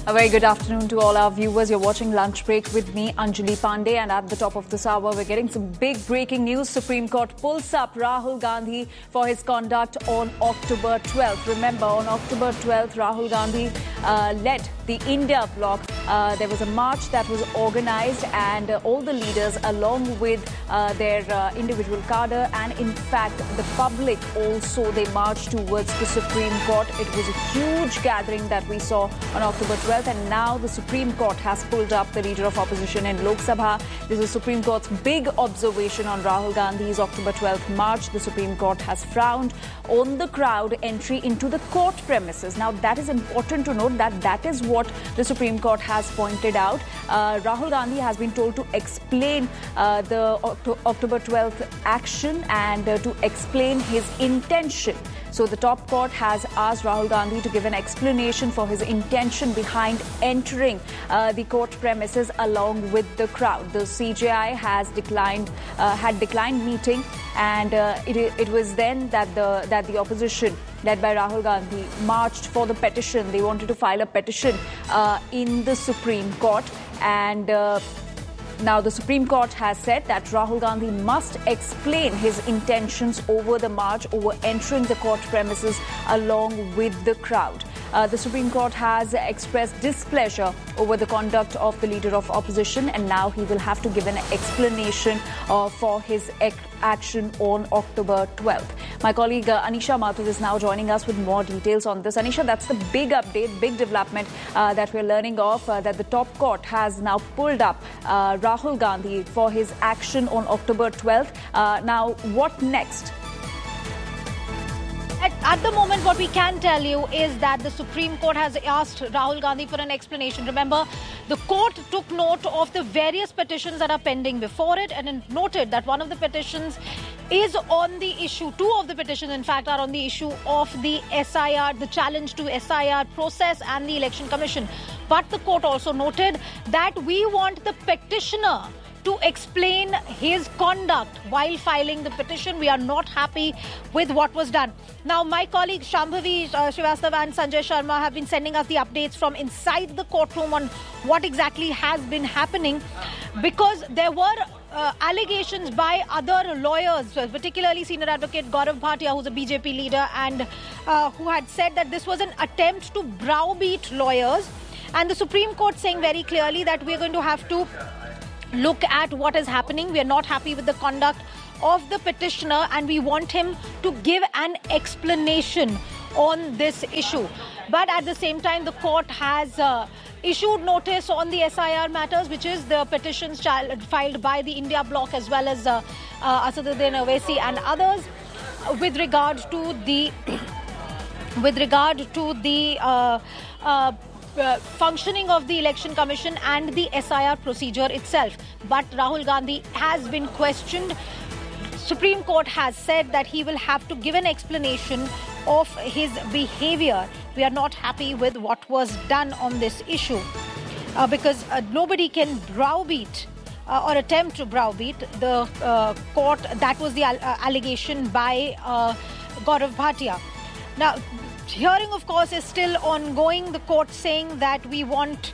A very good afternoon to all our viewers. You're watching Lunch Break with me, Anjali Pandey, and at the top of this hour, we're getting some big breaking news. Supreme Court pulls up Rahul Gandhi for his conduct on October 12th. Remember, on October 12th, Rahul Gandhi led the India bloc. There was a march that was organized, and all the leaders, along with their individual cadre, and in fact, the public also, they marched towards the Supreme Court. It was a huge gathering that we saw on October 12th. And now the Supreme Court has pulled up the leader of opposition in Lok Sabha. This is Supreme Court's big observation on Rahul Gandhi's October 12th march. The Supreme Court has frowned on the crowd entry into the court premises. Now, that is important to note that that is what the Supreme Court has pointed out. Rahul Gandhi has been told to explain the October 12th action and to explain his intention. So the top court has asked Rahul Gandhi to give an explanation for his intention behind entering the court premises along with the crowd. The CJI has had declined meeting, and it was then that the opposition, led by Rahul Gandhi, marched for the petition. They wanted to file a petition in the Supreme Court, and now, the Supreme Court has said that Rahul Gandhi must explain his intentions over the march, over entering the court premises along with the crowd. The Supreme Court has expressed displeasure over the conduct of the leader of opposition, and now he will have to give an explanation for his action on October 12th. My colleague Anisha Mathur is now joining us with more details on this. Anisha, that's the big update, big development that we're learning of, that the top court has now pulled up Rahul Gandhi for his action on October 12th. Now, what next? At the moment, what we can tell you is that the Supreme Court has asked Rahul Gandhi for an explanation. Remember, the court took note of the various petitions that are pending before it, and it noted that one of the petitions is on the issue, two of the petitions, in fact, are on the issue of the SIR, the challenge to SIR process and the Election Commission. But the court also noted that we want the petitioner to explain his conduct while filing the petition. We are not happy with what was done. Now, my colleagues Shambhavi Srivastava and Sanjay Sharma have been sending us the updates from inside the courtroom on what exactly has been happening, because there were allegations by other lawyers, particularly senior advocate Gaurav Bhatia, who's a BJP leader, and who had said that this was an attempt to browbeat lawyers. And the Supreme Court saying very clearly that we're going to have to look at what is happening. We are not happy with the conduct of the petitioner, and we want him to give an explanation on this issue. But at the same time, the court has issued notice on the SIR matters, which is the petitions filed by the India bloc as well as Asaduddin Owaisi and others with regard to the functioning of the Election Commission and the SIR procedure itself. But Rahul Gandhi has been questioned. Supreme Court has said that he will have to give an explanation of his behavior. We are not happy with what was done on this issue because nobody can browbeat or attempt to browbeat the court. That was the allegation by Gaurav Bhatia. Now, hearing, of course, is still ongoing. The court saying that we want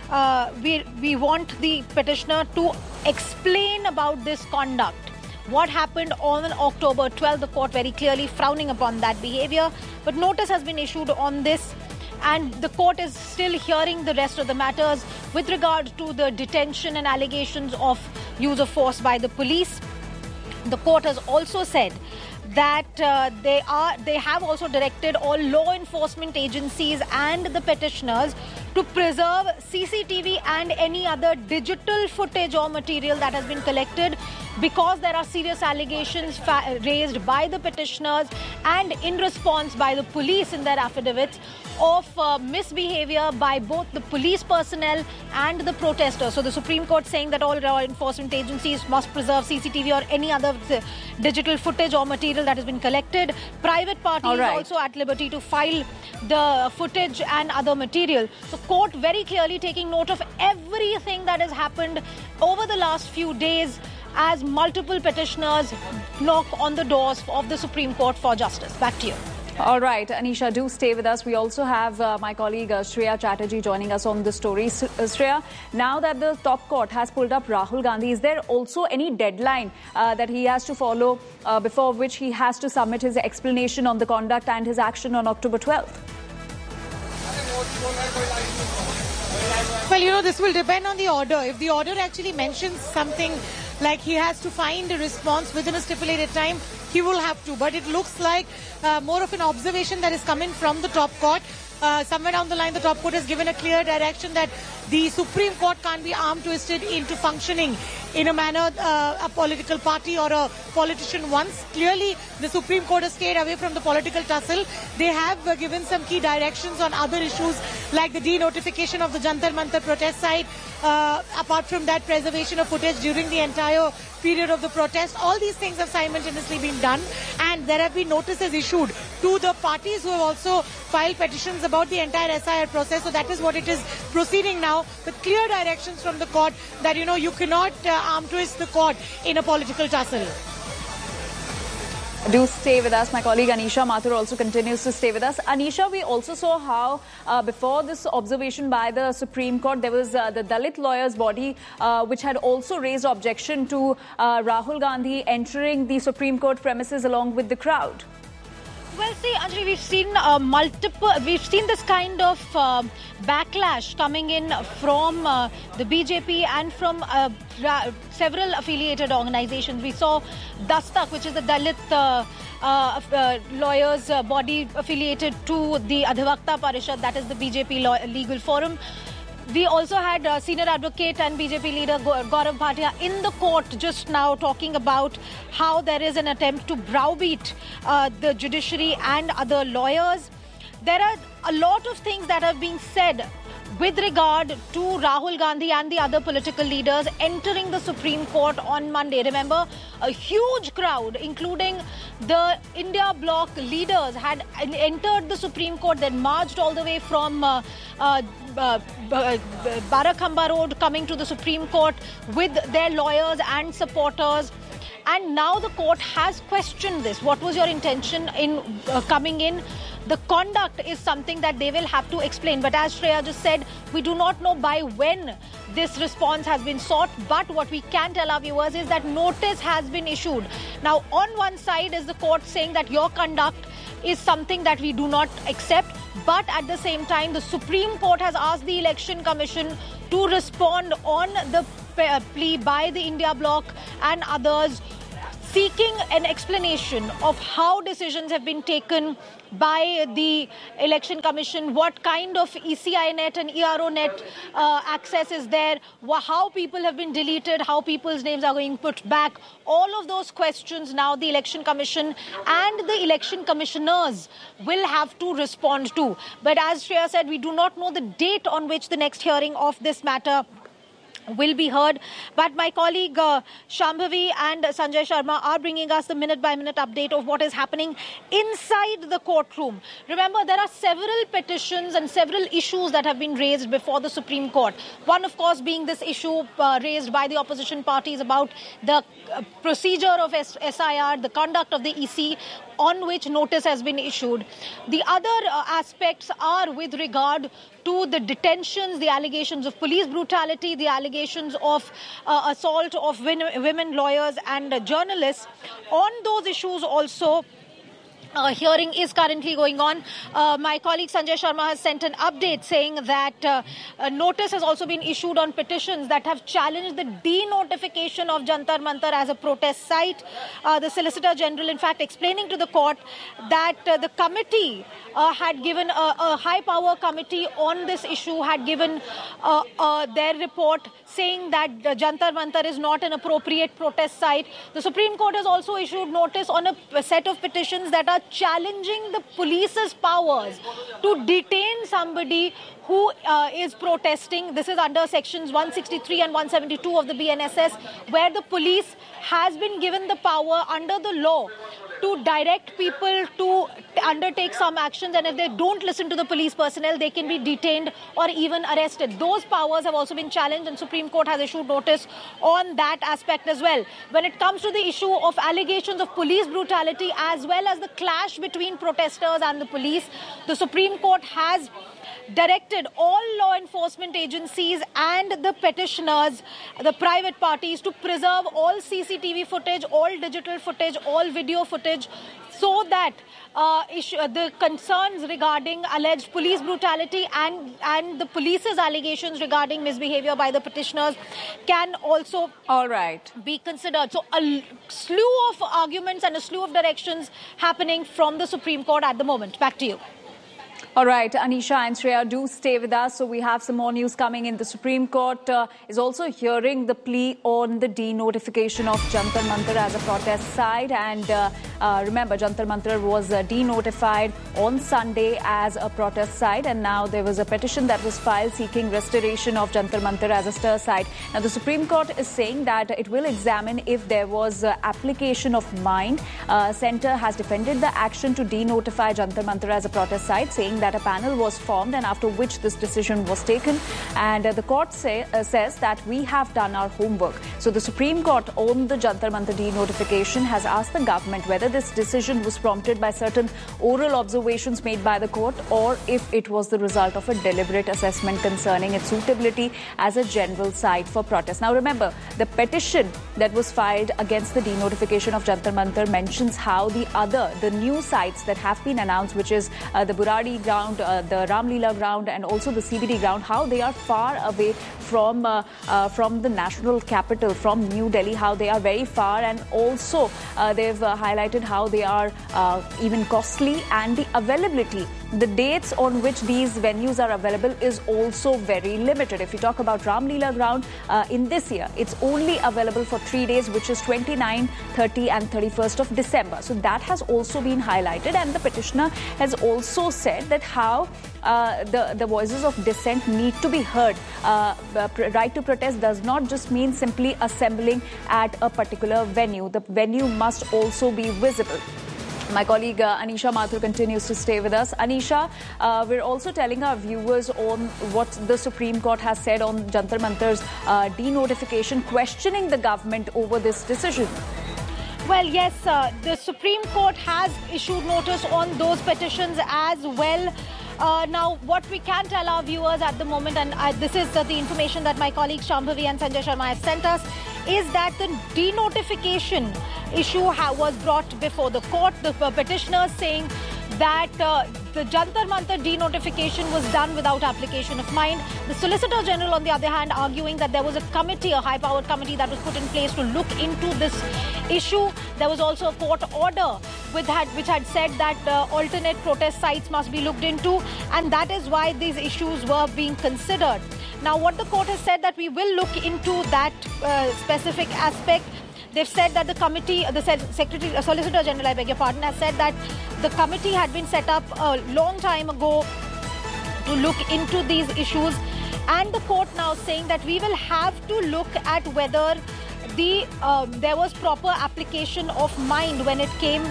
the petitioner to explain about this conduct. What happened on October 12th, the court very clearly frowning upon that behavior. But notice has been issued on this, and the court is still hearing the rest of the matters with regard to the detention and allegations of use of force by the police. The court has also said that they have also directed all law enforcement agencies and the petitioners to preserve CCTV and any other digital footage or material that has been collected, because there are serious allegations raised by the petitioners and in response by the police in their affidavits of misbehavior by both the police personnel and the protesters. So the Supreme Court saying that all law enforcement agencies must preserve CCTV or any other digital footage or material that has been collected. Private parties also at liberty to file the footage and other material. So court very clearly taking note of everything that has happened over the last few days as multiple petitioners knock on the doors of the Supreme Court for justice. Back to you. All right, Anisha, do stay with us. We also have my colleague Shreya Chatterjee joining us on the story. Shreya, now that the top court has pulled up Rahul Gandhi, is there also any deadline that he has to follow before which he has to submit his explanation on the conduct and his action on October 12th? Well, this will depend on the order. If the order actually mentions something like he has to find a response within a stipulated time, he will have to. But it looks like more of an observation that is coming from the top court. Somewhere down the line, the top court has given a clear direction that the Supreme Court can't be arm twisted into functioning in a manner a political party or a politician wants. Clearly, the Supreme Court has stayed away from the political tussle. They have given some key directions on other issues like the denotification of the Jantar Mantar protest site. Apart from that, preservation of footage during the entire period of the protest. All these things have simultaneously been done, and there have been notices issued to the parties who have also filed petitions about the entire SIR process. So that is what it is proceeding now, with clear directions from the court that, you cannot arm twist the court in a political tussle. Do stay with us. My colleague Anisha Mathur also continues to stay with us. Anisha, we also saw how before this observation by the Supreme Court, there was the Dalit lawyers body which had also raised objection to Rahul Gandhi entering the Supreme Court premises along with the crowd. Well, see, Anjali, we've seen this kind of backlash coming in from the BJP and from several affiliated organizations. We saw Dastak, which is the Dalit lawyers body affiliated to the Adhivakta Parishad, that is the BJP legal forum. We also had senior advocate and BJP leader Gaurav Bhatia in the court just now talking about how there is an attempt to browbeat the judiciary and other lawyers. There are a lot of things that have been said with regard to Rahul Gandhi and the other political leaders entering the Supreme Court on Monday. Remember, a huge crowd, including the India bloc leaders, had entered the Supreme Court, then marched all the way from Barakhamba Road coming to the Supreme Court with their lawyers and supporters. And now the court has questioned this. What was your intention in coming in? The conduct is something that they will have to explain. But as Shreya just said, we do not know by when this response has been sought. But what we can tell our viewers is that notice has been issued. Now, on one side is the court saying that your conduct is something that we do not accept. But at the same time, the Supreme Court has asked the Election Commission to respond on the plea by the India bloc and others, seeking an explanation of how decisions have been taken by the Election Commission, what kind of ECI net and ERO net access is there, how people have been deleted, how people's names are being put back. All of those questions now the Election Commission and the election commissioners will have to respond to. But as Shreya said, we do not know the date on which the next hearing of this matter will be heard. But my colleague Shambhavi and Sanjay Sharma are bringing us the minute-by-minute update of what is happening inside the courtroom. Remember, there are several petitions and several issues that have been raised before the Supreme Court. One, of course, being this issue raised by the opposition parties about the procedure of SIR, the conduct of the EC, on which notice has been issued. The other aspects are with regard to the detentions, the allegations of police brutality, the allegations of assault of women lawyers and journalists. On those issues also, hearing is currently going on. My colleague Sanjay Sharma has sent an update saying that a notice has also been issued on petitions that have challenged the denotification of Jantar Mantar as a protest site. The Solicitor General, in fact, explaining to the court that the committee had given a high-power committee on this issue, had given their report saying that Jantar Mantar is not an appropriate protest site. The Supreme Court has also issued notice on a set of petitions that are challenging the police's powers to detain somebody who is protesting. This is under sections 163 and 172 of the BNSS, where the police has been given the power under the law to direct people to undertake some actions, and if they don't listen to the police personnel, they can be detained or even arrested. Those powers have also been challenged, and Supreme Court has issued notice on that aspect as well. When it comes to the issue of allegations of police brutality as well as the clash between protesters and the police, the Supreme Court has directed all law enforcement agencies and the petitioners, the private parties, to preserve all CCTV footage, all digital footage, all video footage, so that the concerns regarding alleged police brutality and the police's allegations regarding misbehavior by the petitioners can also be considered. So a slew of arguments and a slew of directions happening from the Supreme Court at the moment. Back to you. All right, Anisha and Shreya, do stay with us. So we have some more news coming in. The Supreme Court is also hearing the plea on the denotification of Jantar Mantar as a protest site. And remember, Jantar Mantar was denotified on Sunday as a protest site. And now there was a petition that was filed seeking restoration of Jantar Mantar as a stir site. Now, the Supreme Court is saying that it will examine if there was application of mind. Centre has defended the action to denotify Jantar Mantar as a protest site, saying that a panel was formed and after which this decision was taken, and the court says that we have done our homework. So the Supreme Court on the Jantar Mantar denotification has asked the government whether this decision was prompted by certain oral observations made by the court or if it was the result of a deliberate assessment concerning its suitability as a general site for protest. Now remember, the petition that was filed against the denotification of Jantar Mantar mentions how the new sites that have been announced, which is the Buradi ground, the Ram Leela ground and also the CBD ground, how they are far away from the national capital, from New Delhi, how they are very far, and also they've highlighted how they are even costly, and the availability, the dates on which these venues are available is also very limited. If you talk about Ram Leela ground, in this year, it's only available for 3 days, which is 29, 30 and 31st of December. So that has also been highlighted, and the petitioner has also said that how the voices of dissent need to be heard. Right to protest does not just mean simply assembling at a particular venue. The venue must also be visible. My colleague Anisha Mathur continues to stay with us. Anisha, we're also telling our viewers on what the Supreme Court has said on Jantar Mantar's denotification, questioning the government over this decision. Well, yes, the Supreme Court has issued notice on those petitions as well. Now, what we can tell our viewers at the moment, and this is the information that my colleagues Shambhavi and Sanjay Sharma have sent us, is that the denotification issue was brought before the court. The petitioners saying that the Jantar Mantar denotification was done without application of mind. The Solicitor General, on the other hand, arguing that there was a committee, a high-powered committee that was put in place to look into this issue. There was also a court order which had said that alternate protest sites must be looked into, and that is why these issues were being considered. Now, what the court has said that we will look into that specific aspect. They've said that the committee, the Solicitor General, I beg your pardon, has said that the committee had been set up a long time ago to look into these issues, and the court now saying that we will have to look at whether there was proper application of mind when it came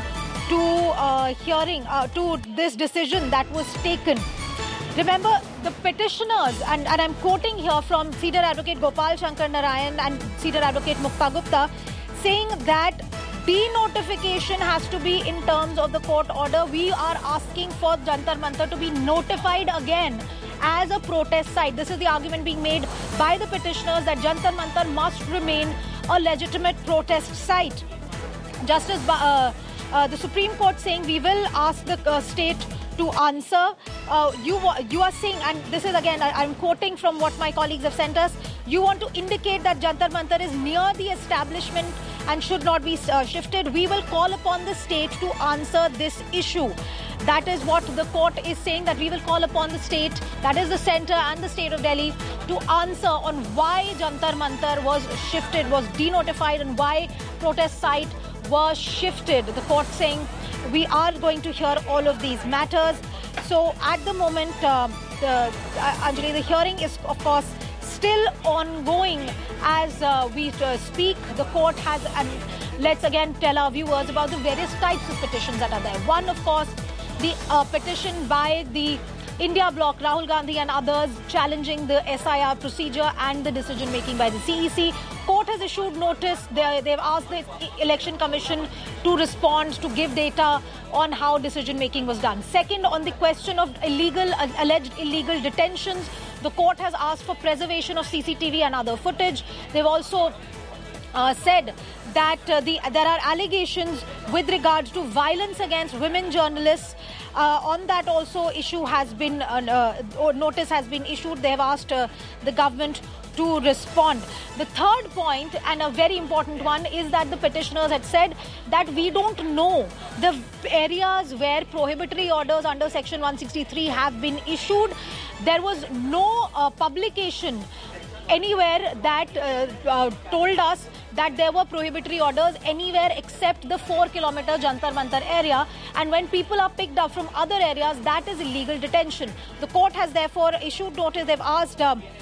to hearing to this decision that was taken. Remember, the petitioners, and I'm quoting here from Cedar Advocate Gopal Shankar Narayan and Cedar Advocate Mukta Gupta, saying that denotification has to be in terms of the court order. We are asking for Jantar Mantar to be notified again as a protest site. This is the argument being made by the petitioners, that Jantar Mantar must remain a legitimate protest site. Justice, the Supreme Court saying we will ask the state to answer. You are saying, and this is again, I'm quoting from what my colleagues have sent us, you want to indicate that Jantar Mantar is near the establishment and should not be shifted. We will call upon the state to answer this issue. That is what the court is saying, that we will call upon the state, that is the centre and the state of Delhi, to answer on why Jantar Mantar was shifted, was denotified, and why protest site was shifted. The court saying we are going to hear all of these matters. So at the moment, Anjali, the hearing is of course still ongoing as we speak. The court has, and let's again tell our viewers about the various types of petitions that are there. One, of course, the petition by the India Bloc, Rahul Gandhi and others challenging the SIR procedure and the decision-making by the CEC. Court has issued notice. They've asked the Election Commission to respond, to give data on how decision-making was done. Second, on the question of alleged illegal detentions, the court has asked for preservation of CCTV and other footage. They've also said that there are allegations with regards to violence against women journalists. On that also issue has been, notice has been issued. They have asked the government to respond. The third point, and a very important one, is that the petitioners had said that we don't know the areas where prohibitory orders under Section 163 have been issued. There was no publication anywhere that told us that there were prohibitory orders anywhere except the 4-kilometer Jantar Mantar area, and when people are picked up from other areas, that is illegal detention. The court has therefore issued notice. They've asked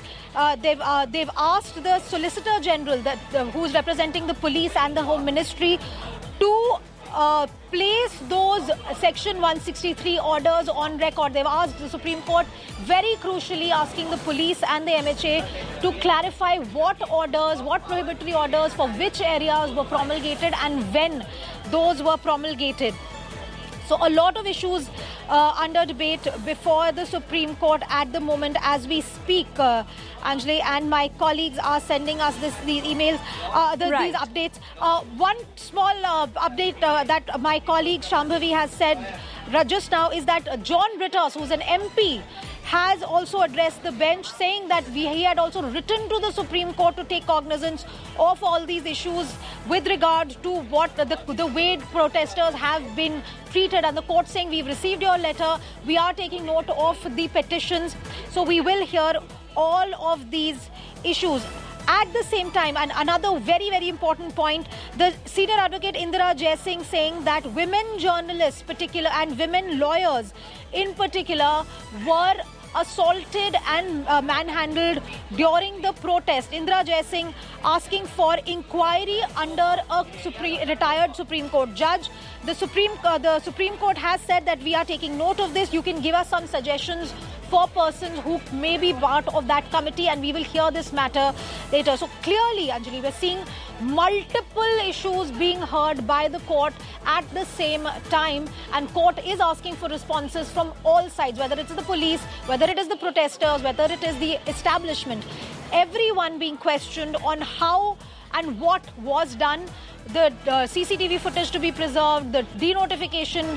the Solicitor General, who's representing the police and the Home Ministry, to place those Section 163 orders on record. They've asked the Supreme Court, very crucially asking the police and the MHA to clarify what orders, what prohibitory orders for which areas were promulgated and when those were promulgated. So a lot of issues under debate before the Supreme Court at the moment as we speak, Anjali, and my colleagues are sending us these emails, these updates. One small update that my colleague Shambhavi has said just now is that John Brittas, who's an MP, has also addressed the bench, saying that he had also written to the Supreme Court to take cognizance of all these issues with regard to what the way protesters have been treated, and the court saying, we've received your letter, we are taking note of the petitions, so we will hear all of these issues. At the same time, and another very, very important point, the senior advocate Indira Jaising saying that women journalists and women lawyers in particular were assaulted and manhandled during the protest. Indira Jaising asking for inquiry under a retired Supreme Court judge. The Supreme Court has said that we are taking note of this. You can give us some suggestions for persons who may be part of that committee, and we will hear this matter later. So clearly, Anjali, we're seeing multiple issues being heard by the court at the same time, and court is asking for responses from all sides, whether it's the police, whether it is the protesters, whether it is the establishment. Everyone being questioned on how and what was done. The CCTV footage to be preserved, the denotification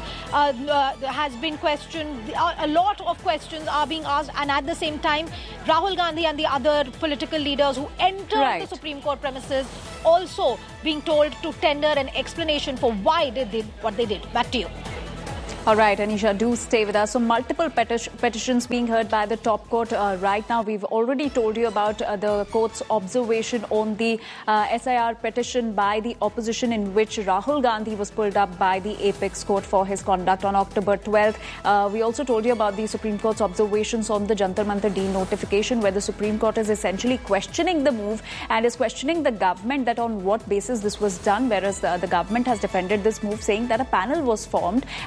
has been questioned. A lot of questions are being asked, and at the same time, Rahul Gandhi and the other political leaders who entered the Supreme Court premises also being told to tender an explanation for why they did what they did. Back to you. All right, Anisha, do stay with us. So multiple petitions being heard by the top court right now. We've already told you about the court's observation on the SIR petition by the opposition, in which Rahul Gandhi was pulled up by the Apex Court for his conduct on October 12th. We also told you about the Supreme Court's observations on the Jantar Mantar denotification, where the Supreme Court is essentially questioning the move and is questioning the government that on what basis this was done, whereas the government has defended this move, saying that a panel was formed